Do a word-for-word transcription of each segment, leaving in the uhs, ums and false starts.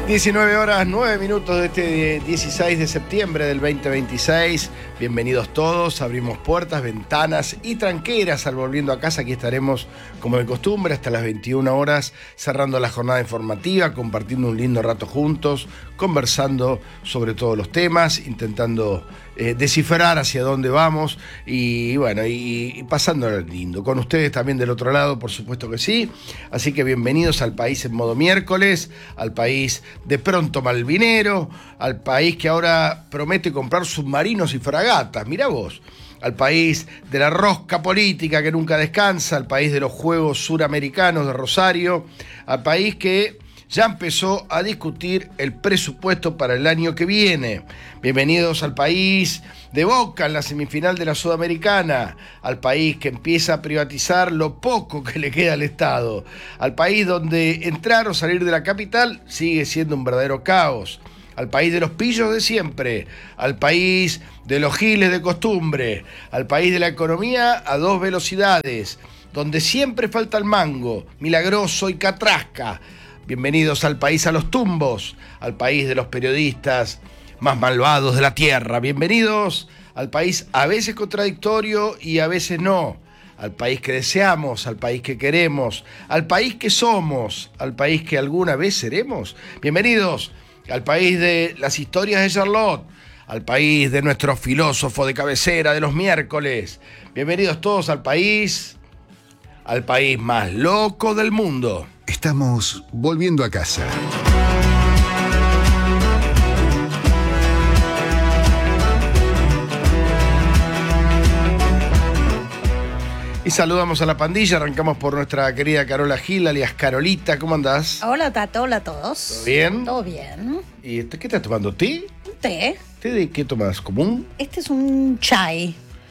diecinueve horas, nueve minutos de este dieciséis de septiembre del veinte veintiséis. Bienvenidos todos, abrimos puertas, ventanas y tranqueras al Volviendo a Casa. Aquí estaremos como de costumbre hasta las veintiuna horas, cerrando la jornada informativa, compartiendo un lindo rato juntos, conversando sobre todos los temas, intentando eh, descifrar hacia dónde vamos y bueno, y, y pasándolo lindo. Con ustedes también del otro lado, por supuesto que sí. Así que bienvenidos al país en modo miércoles, al país de pronto malvinero, al país que ahora promete comprar submarinos y fragatas, mirá vos, al país de la rosca política que nunca descansa, al país de los Juegos Suramericanos de Rosario, al país que ya empezó a discutir el presupuesto para el año que viene. Bienvenidos al país de Boca en la semifinal de la Sudamericana, al país que empieza a privatizar lo poco que le queda al Estado, al país donde entrar o salir de la capital sigue siendo un verdadero caos, al país de los pillos de siempre, al país de los giles de costumbre, al país de la economía a dos velocidades, donde siempre falta el mango, milagroso y catrasca. Bienvenidos al país a los tumbos, al país de los periodistas más malvados de la tierra. Bienvenidos al país a veces contradictorio y a veces no. Al país que deseamos, al país que queremos, al país que somos, al país que alguna vez seremos. Bienvenidos al país de las historias de Charlotte, al país de nuestro filósofo de cabecera de los miércoles. Bienvenidos todos al país, al país más loco del mundo. Estamos volviendo a casa. Y saludamos a la pandilla, arrancamos por nuestra querida Carola Gil, alias Carolita, ¿cómo andás? Hola Tato, hola a todos. ¿Todo bien? Todo bien. ¿Y qué estás tomando? ¿Té? Un té. ¿Té de qué tomas? ¿Común? Este es un chai.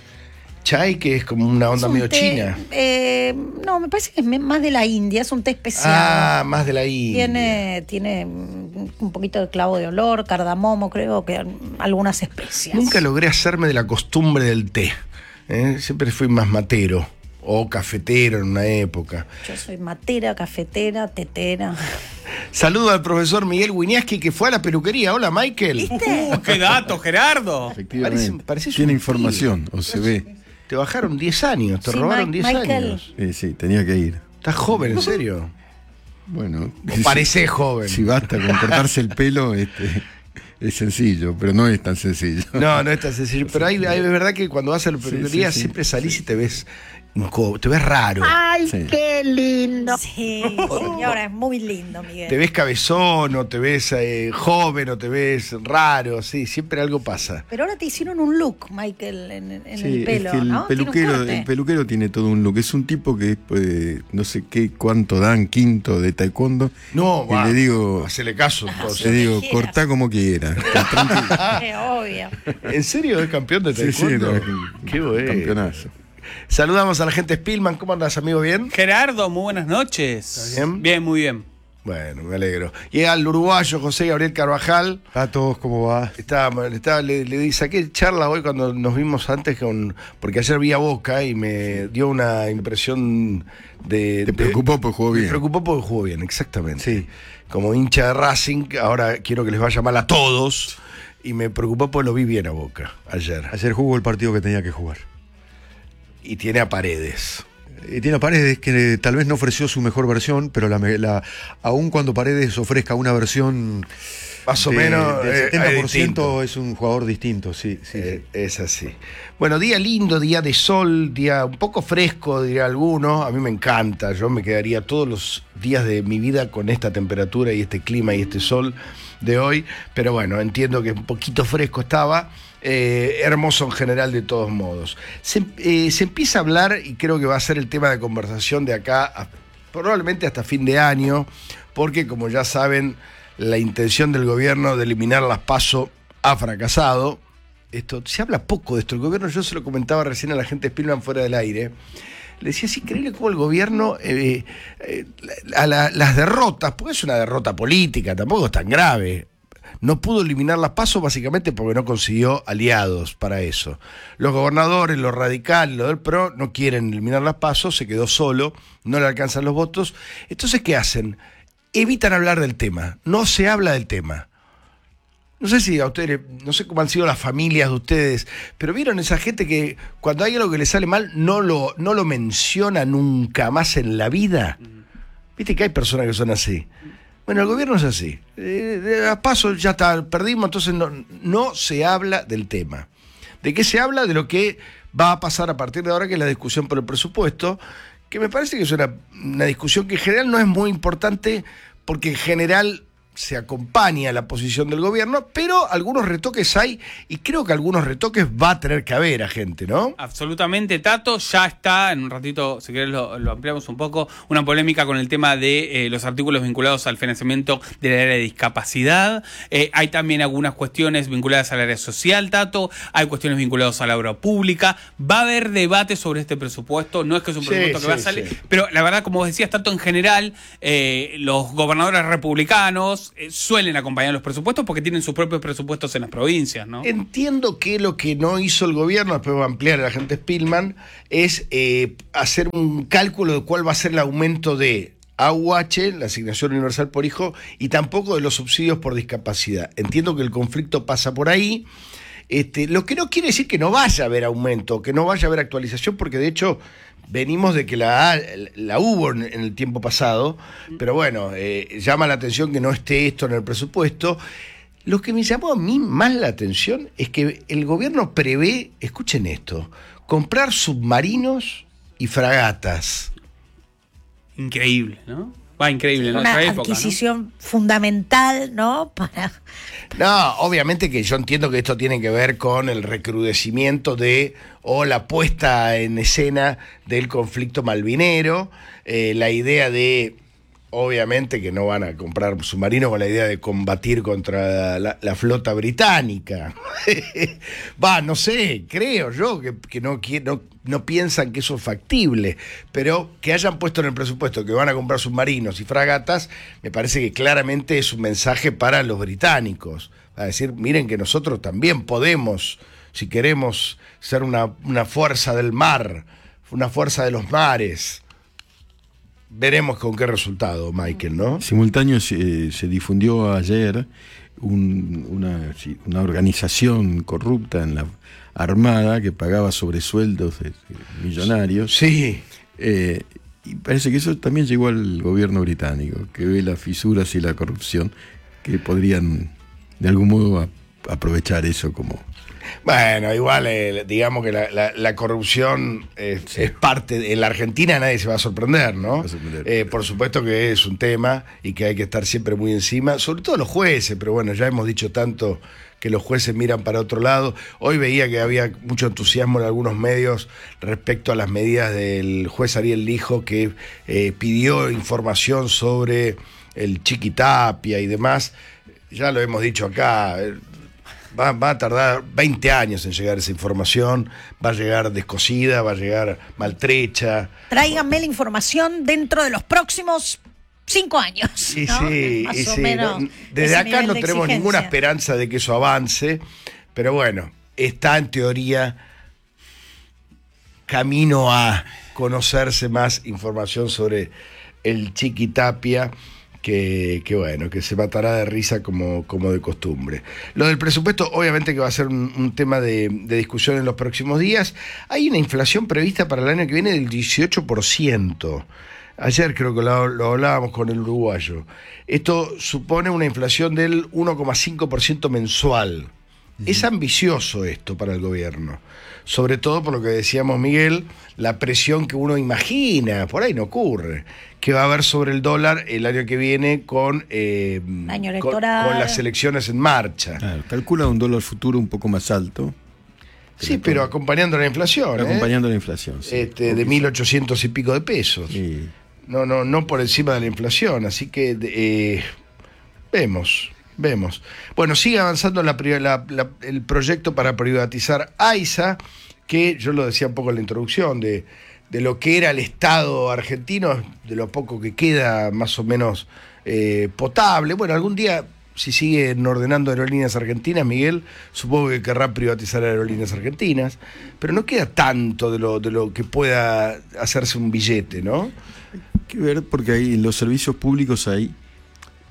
Chai, que es como una onda Es un medio té, china. Eh, no, me parece que es más de la India, es un té especial. Ah, más de la India. Tiene, tiene un poquito de clavo de olor, cardamomo, creo que algunas especias. Nunca logré hacerme de la costumbre del té. ¿eh? Siempre fui más matero o cafetero en una época. Yo soy matera, cafetera, tetera. Saludo al profesor Miguel Winiaski, que fue a la peluquería. Hola, Michael. ¿Viste? Uh, ¡Qué dato, Gerardo! Efectivamente. Parece- pareces Tiene un información, tío. o se ve. Te bajaron diez años, te Sí, robaron Mike- diez Michael. años. Eh, sí, tenía que ir. Estás joven, en serio. Bueno, O parecés joven. si basta con cortarse el pelo, este, es sencillo, pero no es tan sencillo. No, no es tan sencillo. Pero hay, hay- es verdad que cuando vas a la Sí, peluquería sí, sí. siempre salís y te ves incómodo, te ves raro. ¡Ay, Sí. qué lindo! Sí, señora, es muy lindo, Miguel. Te ves cabezón, o te ves eh, joven, o te ves raro, sí, siempre algo pasa. Pero ahora te hicieron un look, Michael, en, en Sí, el pelo, es que el ¿no? Tiene un peluquero, corte. el peluquero tiene todo un look. Es un tipo que eh, no sé qué cuánto dan, quinto de taekwondo. No, Y va, le digo, hacele caso entonces. le digo, quieras. cortá como quiera. Está tranquilo. Eh, obvio. ¿En serio es campeón de Sí, sí, taekwondo? no, es un Qué bueno. campeonazo. Saludamos a la gente Spillman. ¿Cómo andas, amigo? ¿Bien? Gerardo, muy buenas noches. ¿Estás bien? Bien, muy bien. Bueno, me alegro. Y al uruguayo José Gabriel Carvajal. A todos, ¿cómo va? Estaba, estaba, le, le saqué charla hoy cuando nos vimos antes, con porque ayer vi a Boca y me dio una impresión de... Te de- preocupó porque jugó Me bien. preocupó porque jugó bien, exactamente. Sí. Como hincha de Racing, ahora quiero que les vaya mal a todos. Y me preocupó porque lo vi bien a Boca ayer. Ayer jugó el partido que tenía que jugar. Y tiene a Paredes. Y tiene a Paredes que tal vez no ofreció su mejor versión, pero la, me- la, aun cuando Paredes ofrezca una versión Más o de- menos, del eh, setenta por es ciento distinto. es un jugador distinto, sí, sí. Eh, es así. Bueno, día lindo, día de sol, día un poco fresco, diría alguno. A mí me encanta. Yo me quedaría todos los días de mi vida con esta temperatura y este clima y este sol de hoy. Pero bueno, entiendo que un poquito fresco estaba. Eh, hermoso en general de todos modos. Se, eh, se empieza a hablar, y creo que va a ser el tema de conversación de acá, a- probablemente hasta fin de año, porque como ya saben, la intención del gobierno de eliminar las PASO ha fracasado. Esto, se habla poco de esto. El gobierno, yo se lo comentaba recién a la gente de Spillman fuera del aire. Le decía, es increíble cómo el gobierno, eh, eh, a la- las derrotas, porque es una derrota política, tampoco es tan grave. No pudo eliminar las PASO básicamente porque no consiguió aliados para eso. Los gobernadores, los radicales, los del P R O no quieren eliminar las PASO, se quedó solo, no le alcanzan los votos. Entonces, ¿qué hacen? evitan hablar del tema, no se habla del tema. No sé si a ustedes, no sé cómo han sido las familias de ustedes, pero vieron esa gente que cuando hay algo que le sale mal no lo, no lo menciona nunca más en la vida. Viste que hay personas que son así. Bueno, el gobierno es así. Eh, a paso ya está, perdimos, entonces no, no se habla del tema. ¿De qué se habla? De lo que va a pasar a partir de ahora, que es la discusión por el presupuesto, que me parece que es una, una discusión que en general no es muy importante, porque en general se acompaña a la posición del gobierno, pero algunos retoques hay, y creo que algunos retoques va a tener que haber a gente, ¿no? Absolutamente, Tato. Ya está, en un ratito, si querés lo, lo ampliamos un poco, una polémica con el tema de eh, los artículos vinculados al financiamiento del área de discapacidad. Eh, hay también algunas cuestiones vinculadas al área social, Tato. Hay cuestiones vinculadas a la obra pública. Va a haber debate sobre este presupuesto. No es que es un presupuesto sí, que sí, va a salir, sí. Pero la verdad, como vos decías, Tato, en general, eh, los gobernadores republicanos Eh, suelen acompañar los presupuestos porque tienen sus propios presupuestos en las provincias, ¿no? Entiendo que lo que no hizo el gobierno, después va a ampliar el agente Spillman, es eh, hacer un cálculo de cuál va a ser el aumento de A U H, la asignación universal por hijo, y tampoco de los subsidios por discapacidad. Entiendo que el conflicto pasa por ahí. Este, lo que no quiere decir que no vaya a haber aumento, que no vaya a haber actualización, porque de hecho venimos de que la, la hubo en, en el tiempo pasado, pero bueno, eh, llama la atención que no esté esto en el presupuesto. Lo que me llamó a mí más la atención es que el gobierno prevé, escuchen esto, comprar submarinos y fragatas. Increíble, ¿no? Va, increíble, ¿no? Una Otra época, adquisición ¿no? fundamental, ¿no? Para... No, obviamente que yo entiendo que esto tiene que ver con el recrudecimiento de, o la puesta en escena del conflicto malvinero, eh, la idea de, obviamente que no van a comprar submarinos con la idea de combatir contra la, la flota británica. Va, no sé, creo yo que, que no, no, no piensan que eso es factible, pero que hayan puesto en el presupuesto que van a comprar submarinos y fragatas, me parece que claramente es un mensaje para los británicos. A decir, miren que nosotros también podemos, si queremos ser una, una fuerza del mar, una fuerza de los mares. Veremos con qué resultado, Michael, ¿no? Simultáneo se, se difundió ayer un, una, una organización corrupta en la Armada que pagaba sobresueldos de, de millonarios. Sí. Eh, y parece que eso también llegó al gobierno británico, que ve las fisuras y la corrupción, que podrían de algún modo a, aprovechar eso como... Bueno, igual, eh, digamos que la, la, la corrupción es, sí. es parte, de, en la Argentina nadie se va a sorprender, ¿no? Va a sorprender. Eh, por supuesto que es un tema y que hay que estar siempre muy encima, sobre todo los jueces, pero bueno, ya hemos dicho tanto que los jueces miran para otro lado. Hoy veía que había mucho entusiasmo en algunos medios respecto a las medidas del juez Ariel Lijo, que eh, pidió información sobre el Chiquitapia y demás. Ya lo hemos dicho acá, Va, va a tardar veinte años en llegar esa información, va a llegar descosida, va a llegar maltrecha. Tráiganme la información dentro de los próximos cinco años. Sí, ¿no? sí, Más y o sí. menos No, desde acá no tenemos exigencia. Ninguna esperanza de que eso avance, pero bueno, está en teoría camino a conocerse más información sobre el Chiquitapia. Que, que bueno, que se matará de risa como, como de costumbre. Lo del presupuesto, obviamente que va a ser un, un tema de, de discusión en los próximos días. Hay una inflación prevista para el año que viene del dieciocho por ciento. Ayer creo que lo, lo hablábamos con el uruguayo. Esto supone una inflación del uno coma cinco por ciento mensual. Uh-huh. Es ambicioso esto para el gobierno. Sobre todo por lo que decíamos, Miguel, la presión que uno imagina, por ahí no ocurre, que va a haber sobre el dólar el año que viene con, eh, año con, con las elecciones en marcha. Claro, calcula un dólar futuro un poco más alto. Sí, pero todo. acompañando la inflación. Acompañando ¿eh? la inflación, sí. Este, de mil ochocientos y pico de pesos. Sí. No, no, no por encima de la inflación, así que eh, vemos. Vemos. Bueno, sigue avanzando la, la, la, el proyecto para privatizar AISA, que yo lo decía un poco en la introducción, de, de lo que era el Estado argentino, de lo poco que queda más o menos eh, potable. Bueno, algún día, si siguen ordenando Aerolíneas Argentinas, Miguel, supongo que querrá privatizar Aerolíneas Argentinas, pero no queda tanto de lo, de lo que pueda hacerse un billete, ¿no? Hay que ver, porque ahí en los servicios públicos hay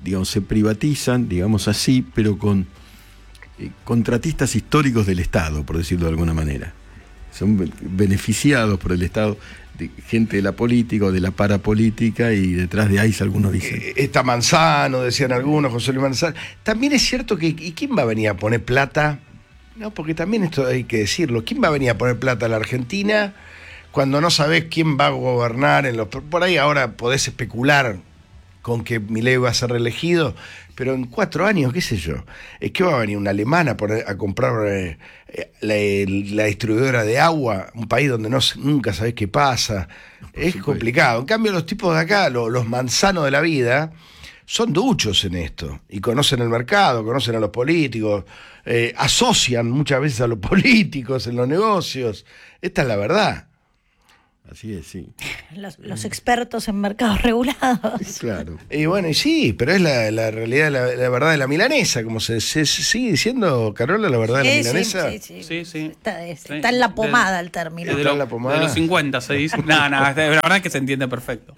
digamos, se privatizan, digamos así, pero con eh, contratistas históricos del Estado, por decirlo de alguna manera. Son beneficiados por el Estado, de gente de la política o de la parapolítica, y detrás de ahí algunos dicen. Eh, Está Manzano, decían algunos, José Luis Manzano. También es cierto que, ¿y quién va a venir a poner plata? No, porque también esto hay que decirlo. ¿Quién va a venir a poner plata a la Argentina cuando no sabés quién va a gobernar en los... Por ahí ahora podés especular con que Milei va a ser reelegido, pero en cuatro años, qué sé yo, es que va a venir una alemana a, poner, a comprar eh, la, la distribuidora de agua, un país donde no, nunca sabés qué pasa. Es supuesto. Complicado. En cambio, los tipos de acá, los, los manzanos de la vida, son duchos en esto, y conocen el mercado, conocen a los políticos, eh, asocian muchas veces a los políticos en los negocios. Esta es la verdad. Así es, sí. Los, los expertos en mercados regulados. Claro. Y bueno, y sí, pero es la, la realidad, la, la verdad de la milanesa, como se, se, se sigue diciendo, Carola, la verdad de la Sí, milanesa. Sí, sí, Sí, sí. Está, es- Sí. está en la pomada De- el término. De, Está lo- en la pomada. de los cincuenta se dice. No, no, la verdad es que se entiende perfecto.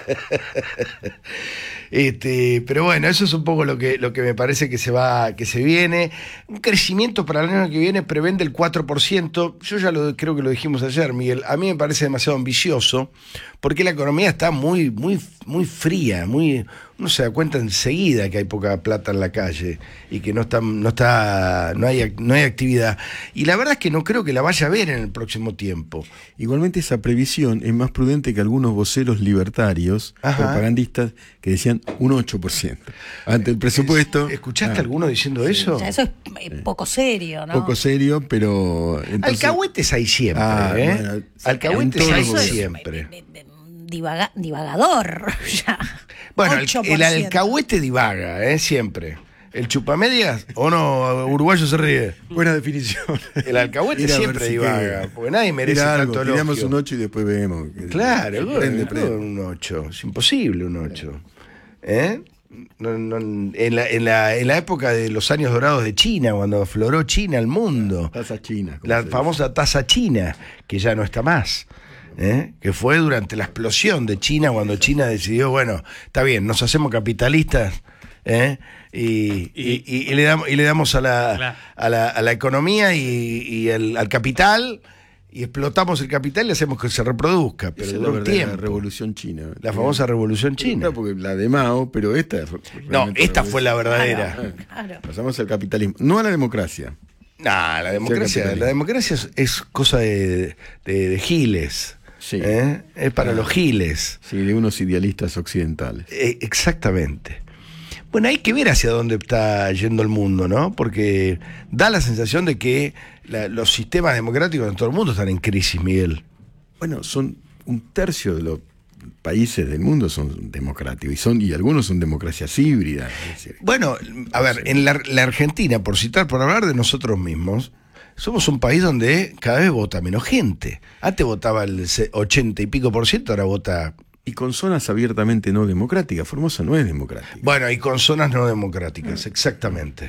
Este, pero bueno, eso es un poco lo que, lo que me parece que se va, que se viene. Un crecimiento para el año que viene prevende el cuatro por ciento. Yo ya lo creo que lo dijimos ayer, Miguel. A mí me parece demasiado ambicioso, porque la economía está muy, muy, muy fría, muy. Uno se da cuenta enseguida que hay poca plata en la calle y que no está, no está, no hay, no hay actividad. Y la verdad es que no creo que la vaya a ver en el próximo tiempo. Igualmente esa previsión es más prudente que algunos voceros libertarios, Ajá. propagandistas, que decían un ocho por ciento. Ante el presupuesto... ¿Escuchaste ah, alguno diciendo eso? O sea, eso es eh, poco serio, ¿no? poco serio, pero... entonces- Alcahuetes hay siempre, Ah, ¿eh? bueno, Alcahuetes en todo hay el gobierno. siempre. eh, eh, eh, divaga- divagador. Ya. Bueno, el, ocho por el ciento. alcahuete divaga, ¿eh? Siempre. El chupamedias, o no, uruguayo se ríe. Buena definición. El alcahuete Era a ver siempre si divaga, queda. porque nadie merece Era algo, tanto tiramos elogio. un ocho y después vemos. Claro, Prende, bueno, prende. no, un ocho. Es imposible un ocho. ¿Eh? No, no, en, la, en, la, en la época de los años dorados de China, cuando afloró China al mundo, Taza china. como la se dice. famosa tasa china, que ya no está más, ¿eh? Que fue durante la explosión de China, cuando China decidió, bueno, está bien, nos hacemos capitalistas, ¿eh? y, y, y- y le damos, y le damos a la, Claro. a la, a la economía y, y el- al capital, y explotamos el capital y hacemos que se reproduzca, pero Esa es la duró un verdadera tiempo. revolución china. La famosa revolución china. Claro, porque la de Mao, pero esta es No, realmente esta fue la revolución. verdadera. Claro. Pasamos al capitalismo, no a la democracia. Nah, la democracia, capitalismo. la democracia es, es cosa de, de- de giles. Sí. ¿eh? Es para Ah. los giles. Sí, de unos idealistas occidentales. Eh, exactamente. Bueno, hay que ver hacia dónde está yendo el mundo, ¿no? Porque da la sensación de que la- los sistemas democráticos en todo el mundo están en crisis, Miguel. Bueno, son un tercio de los países del mundo son democráticos y son y algunos son democracias híbridas. Es decir, Bueno, a ver, en la, la Argentina, por citar, por hablar de nosotros mismos, somos un país donde cada vez vota menos gente. Antes votaba el se- ochenta y pico por ciento, ahora vota. y con zonas abiertamente no democráticas. Formosa no es democrática. Bueno, y con zonas no democráticas, exactamente.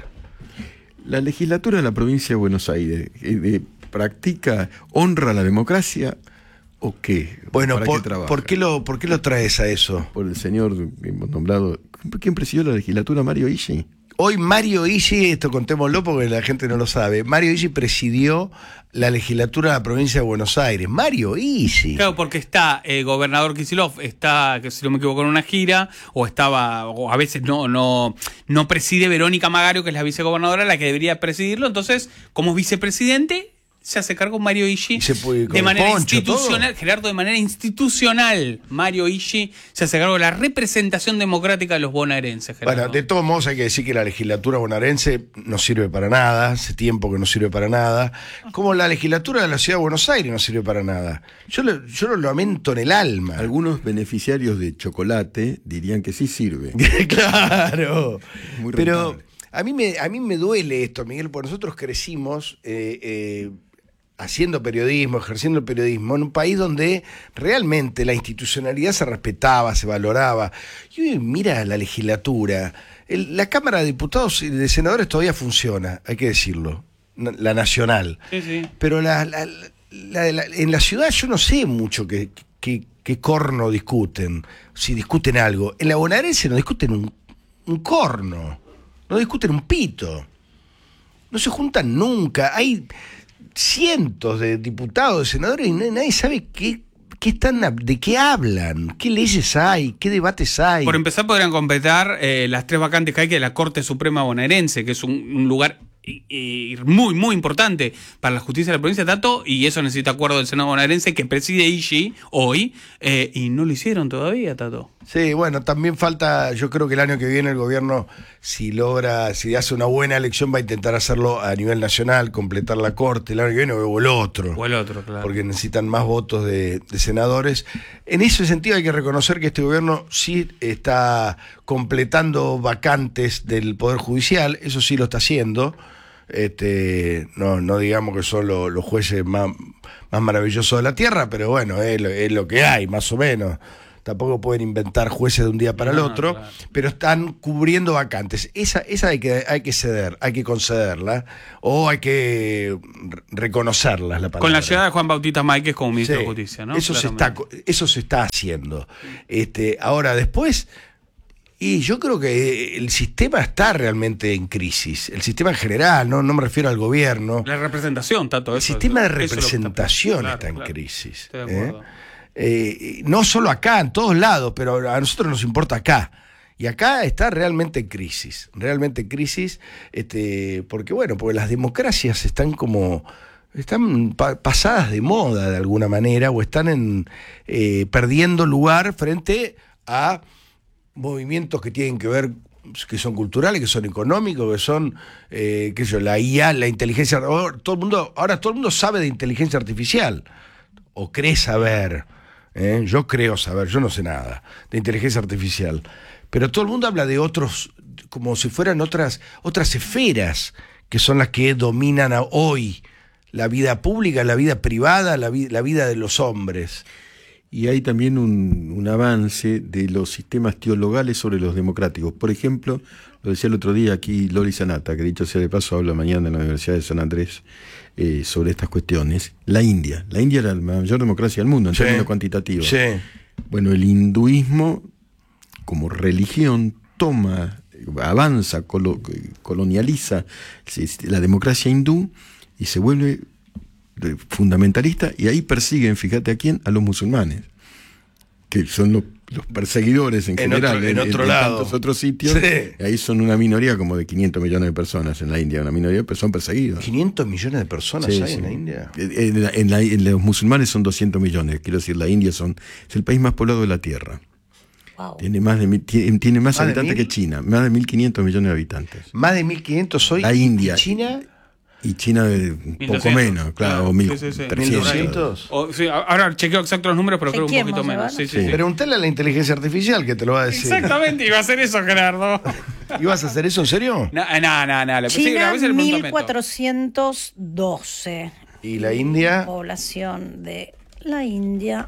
La legislatura de la provincia de Buenos Aires eh, eh, practica, honra la democracia o qué? Bueno, ¿Para por, qué trabaja? ¿por qué lo, ¿por qué lo traes a eso? Por el señor que hemos nombrado. ¿Quién presidió la legislatura? Mario Ishi. Hoy Mario Ishi, esto contémoslo porque la gente no lo sabe, Mario Ishi presidió la legislatura de la provincia de Buenos Aires. Mario Ishi. Claro, porque está el gobernador Kicillof, está, que si no me equivoco, en una gira, o estaba, o a veces no, no, no preside Verónica Magario, que es la vicegobernadora, la que debería presidirlo. Entonces, como vicepresidente, se hace cargo Mario Ishi Y se puede- con de el manera poncho, institucional. todo. Gerardo, de manera institucional, Mario Ishi se hace cargo de la representación democrática de los bonaerenses. Gerardo. Bueno, de todos modos hay que decir que la legislatura bonaerense no sirve para nada, hace tiempo que no sirve para nada, como la legislatura de la ciudad de Buenos Aires no sirve para nada. Yo lo, yo lo lamento en el alma. Algunos beneficiarios de chocolate dirían que sí sirve. Claro. Muy Pero rentable. a mí, me, a mí me duele esto, Miguel, porque nosotros crecimos eh, eh, haciendo periodismo, ejerciendo el periodismo, en un país donde realmente la institucionalidad se respetaba, se valoraba. Y hoy mira la legislatura. El- la Cámara de Diputados y de Senadores todavía funciona, hay que decirlo, na- la nacional. Sí, sí. Pero la, la- la de la- en la ciudad yo no sé mucho qué, qué, qué corno discuten, si discuten algo. En la bonaerense no discuten un, un corno, no discuten un pito, no se juntan nunca. Hay cientos de diputados, de senadores, y nadie sabe qué, qué están, de qué hablan, qué leyes hay, qué debates hay. Por empezar, podrían completar eh, las tres vacantes que hay que de la Corte Suprema bonaerense, que es un, un lugar y, y muy, muy importante para la justicia de la provincia de Tato, y eso necesita acuerdo del Senado bonaerense que preside Ishi hoy, eh, y no lo hicieron todavía, Tato. Sí, bueno, también falta, yo creo que el año que viene el gobierno, si logra, si hace una buena elección, va a intentar hacerlo a nivel nacional, completar la Corte, el año que viene o el otro. O el otro, claro. Porque necesitan más votos de, de senadores. En ese sentido hay que reconocer que este gobierno sí está completando vacantes del Poder Judicial, eso sí lo está haciendo. Este, no, no digamos que son lo, los jueces más, más maravillosos de la tierra, pero bueno, es lo, es lo que hay, más o menos. Tampoco pueden inventar jueces de un día para el No, otro, claro. pero están cubriendo vacantes. Esa, esa hay que, hay que ceder, hay que concederla, o hay que reconocerla, es la palabra. Con la llegada de Juan Bautista Máquez como ministro Sí, de Justicia, ¿no? Eso se, está, Claramente. eso se está haciendo. Este, ahora, después, y yo creo que el sistema está realmente en crisis. El sistema en general, no, no me refiero al gobierno. La representación, Tato. El eso, sistema de eso es lo que está- representación claro, está en claro. crisis. Estoy de ¿eh? acuerdo. Eh, no solo acá, en todos lados, pero a nosotros nos importa acá. Y acá está realmente en crisis, realmente en crisis, este, porque bueno, porque las democracias están como, están pa- pasadas de moda de alguna manera, o están en, eh, perdiendo lugar frente a movimientos que tienen que ver, que son culturales, que son económicos, que son, eh, qué sé yo, la I A, la inteligencia, ahora todo el mundo, ahora todo el mundo sabe de inteligencia artificial, o cree saber. ¿Eh? Yo creo saber, yo no sé nada de inteligencia artificial, pero todo el mundo habla de otros, como si fueran otras, otras esferas que son las que dominan a hoy la vida pública, la vida privada, la, vi, la vida de los hombres. Y hay también un, un avance de los sistemas teologales sobre los democráticos. Por ejemplo, lo decía el otro día aquí Lori Sanata, que dicho sea de paso habla mañana en la Universidad de San Andrés eh, sobre estas cuestiones. La India. La India era la mayor democracia del mundo en Sí. términos cuantitativos. Sí. Bueno, el hinduismo como religión toma, avanza, colo, colonializa la democracia hindú y se vuelve fundamentalista, y ahí persiguen, fíjate a quién, a los musulmanes, que son los, los perseguidores en, En general, otro- en otro lado. tantos otros sitios. Sí. Ahí son una minoría como de quinientos millones de personas en la India, una minoría, pero son perseguidos. quinientos millones de personas Sí, hay sí. en la India. En, la- en la- en los musulmanes son doscientos millones, quiero decir, la India son, es el país más poblado de la Tierra. Wow. Tiene más de mil- tiene, tiene más, ¿Más de habitantes mil? que China, más de mil quinientos millones de habitantes. Más de mil quinientos hoy. La India. ¿Y China? Y China de un mil poco doscientos, menos, claro, claro. o mil Sí, sí, sí. ¿mil trescientos. doscientos? O, sí, ahora chequeo exacto los números, pero creo que un Chequeemos, poquito menos. Iván. Sí, sí, sí. Preguntale a la inteligencia artificial que te lo va a decir. Exactamente, iba a hacer eso, Gerardo. ¿Ibas a hacer eso en serio? No, no, no, no. le- sí, China, a veces le pregunto a mil Meto. cuatrocientos doce. ¿Y la India? Población de la India,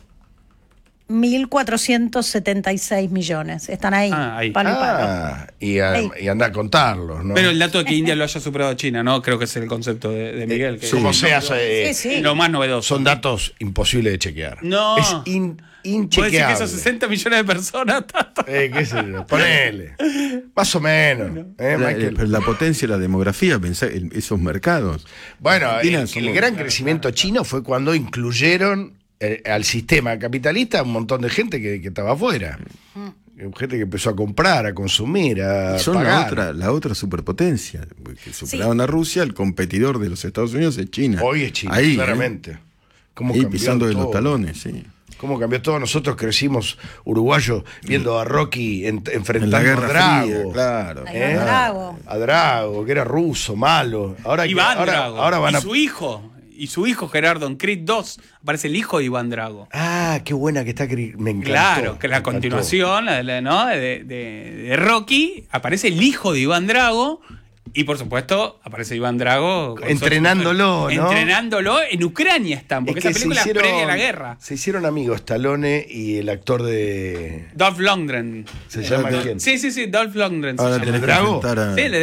mil cuatrocientos setenta y seis millones. Están ahí, Ah, ahí. palo y palo. Ah, y, a- Ahí. y anda a contarlos, ¿no? Pero el dato de que India lo haya superado a China, ¿no? Creo que es el concepto de, de Miguel. Que Como es sea, eh, Sí, sí. lo más novedoso. son datos imposibles de chequear. No. Es in- ¿Puedes decir que inchequeable. esos sesenta millones de personas? Tato? Eh, qué sé yo, ponele. Más o menos. ¿eh, La, Michael? pero la potencia de la demografía, pensá, en esos mercados. Bueno, Argentina el, somos- el gran crecimiento chino fue cuando incluyeron eh, al sistema capitalista un montón de gente que, que estaba afuera. Gente que empezó a comprar, a consumir, a Y son la pagar. otra, la otra superpotencia, que superaban a Rusia, el competidor de los Estados Unidos es China. Hoy es China, Ahí, claramente. ¿eh? ¿Cómo Ahí cambió pisando de todo? los talones, sí. ¿Cómo cambió todo? Nosotros crecimos uruguayos viendo a Rocky en- enfrentando En la Guerra a Drago. Fría, claro. Ahí ¿Eh? va Drago. A Drago, que era ruso, malo. Ahora, que- Iván ahora, Drago. ahora van y a. su hijo. Y su hijo, Gerardo, en Creed dos, aparece el hijo de Iván Drago. Ah, qué buena que está. Cri- Me encantó. Claro, que me la encantó. continuación la de, la- ¿no? de, de- de Rocky, aparece el hijo de Iván Drago. Y por supuesto, aparece Iván Drago. con Entrenándolo, su- ¿no? Entrenándolo en Ucrania están, porque Es que esa película se es hicieron- previa a la guerra. Se hicieron amigos Stallone y el actor de. Dolph Lundgren. ¿Se llama de- quién? Sí, sí, sí, Dolph Lundgren. se Ahora llama. tenés que ¿Drago? enfrentar a... Sí, el de Drago.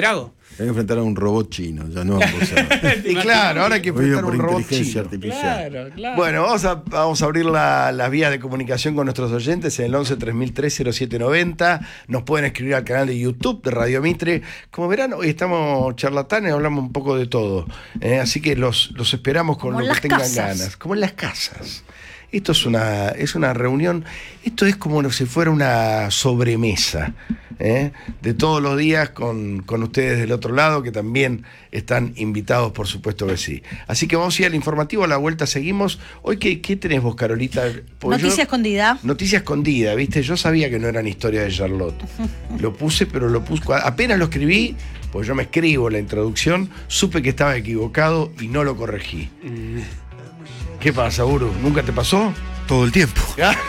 Hay que enfrentar a un robot chino, ya no vamos a... Y claro, ahora hay que enfrentar a por un robot inteligencia chino. artificial. Claro, claro. Bueno, vamos a, vamos a abrir la- las vías de comunicación con nuestros oyentes en el once tres mil tres cero siete noventa. Nos pueden escribir al canal de YouTube de Radio Mitre. Como verán, hoy estamos charlatanes, hablamos un poco de todo. ¿eh? Así que los, los esperamos con Como en lo que las tengan casas. ganas. Como en las casas. Esto es una, es una reunión, esto es como si fuera una sobremesa, ¿eh? de todos los días con, con ustedes del otro lado, que también están invitados, por supuesto que sí. Así que vamos a ir al informativo, a la vuelta seguimos. Hoy, ¿qué, qué tenés vos, Carolita? Porque Noticia yo- escondida. Noticia escondida, ¿viste? Yo sabía que no eran historias de Charlotte. Lo puse, pero lo puse, apenas lo escribí, pues yo me escribo la introducción, supe que estaba equivocado y no lo corregí. ¿Qué pasa, Uru? ¿Nunca te pasó? Todo el tiempo.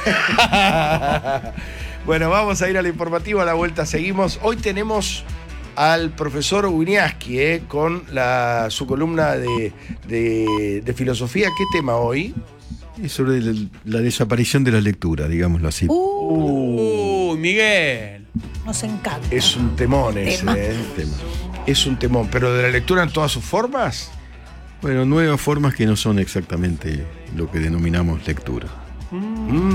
Bueno, vamos a ir al informativo, a la vuelta seguimos. Hoy tenemos al profesor Winiaski eh, con la, su columna de, de, de filosofía. ¿Qué tema hoy? Es sobre el- la desaparición de la lectura, digámoslo así. Uh, Uy, Miguel. nos encanta. Es un temón ese, Tema. eh. Tema. Es un temón, pero de la lectura en todas sus formas. Bueno, nuevas formas que no son exactamente lo que denominamos lectura. Mm.